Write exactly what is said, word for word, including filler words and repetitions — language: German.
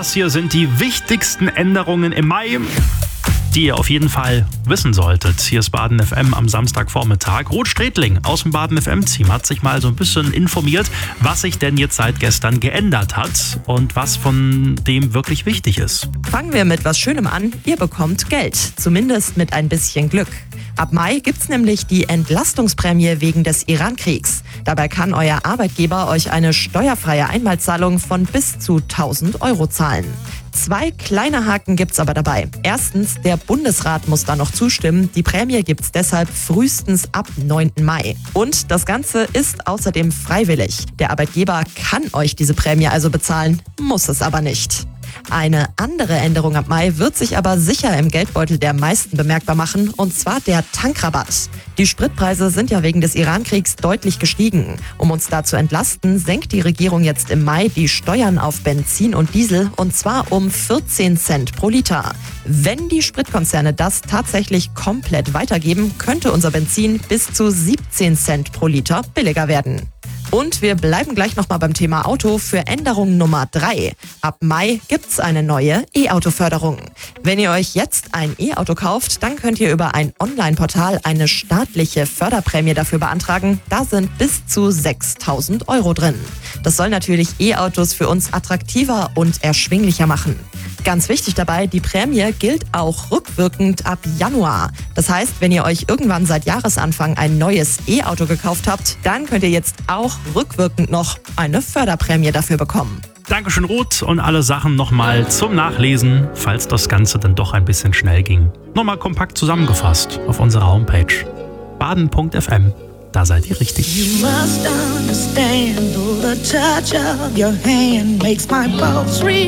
Das hier sind die wichtigsten Änderungen im Mai, die ihr auf jeden Fall wissen solltet. Hier ist Baden F M am Samstagvormittag. Ruth Strätling aus dem Baden F M-Team hat sich mal so ein bisschen informiert, was sich denn jetzt seit gestern geändert hat und was von dem wirklich wichtig ist. Fangen wir mit was Schönem an. Ihr bekommt Geld, zumindest mit ein bisschen Glück. Ab Mai gibt's nämlich die Entlastungsprämie wegen des Iran-Kriegs. Dabei kann euer Arbeitgeber euch eine steuerfreie Einmalzahlung von bis zu tausend Euro zahlen. Zwei kleine Haken gibt's aber dabei. Erstens, der Bundesrat muss da noch zustimmen. Die Prämie gibt's deshalb frühestens ab neunten Mai. Und das Ganze ist außerdem freiwillig. Der Arbeitgeber kann euch diese Prämie also bezahlen, muss es aber nicht. Eine andere Änderung ab Mai wird sich aber sicher im Geldbeutel der meisten bemerkbar machen, und zwar der Tankrabatt. Die Spritpreise sind ja wegen des Iran-Kriegs deutlich gestiegen. Um uns da zu entlasten, senkt die Regierung jetzt im Mai die Steuern auf Benzin und Diesel, und zwar um vierzehn Cent pro Liter. Wenn die Spritkonzerne das tatsächlich komplett weitergeben, könnte unser Benzin bis zu siebzehn Cent pro Liter billiger werden. Und wir bleiben gleich nochmal beim Thema Auto für Änderung Nummer drei. Ab Mai gibt's eine neue E-Auto-Förderung. Wenn ihr euch jetzt ein E-Auto kauft, dann könnt ihr über ein Online-Portal eine staatliche Förderprämie dafür beantragen. Da sind bis zu sechstausend Euro drin. Das soll natürlich E-Autos für uns attraktiver und erschwinglicher machen. Ganz wichtig dabei, die Prämie gilt auch rückwirkend ab Januar. Das heißt, wenn ihr euch irgendwann seit Jahresanfang ein neues E-Auto gekauft habt, dann könnt ihr jetzt auch rückwirkend noch eine Förderprämie dafür bekommen. Dankeschön, Ruth, und alle Sachen nochmal zum Nachlesen, falls das Ganze dann doch ein bisschen schnell ging. Nochmal kompakt zusammengefasst auf unserer Homepage baden punkt f m. Da seid ihr richtig. You must understand, though the touch of your hand makes my pulse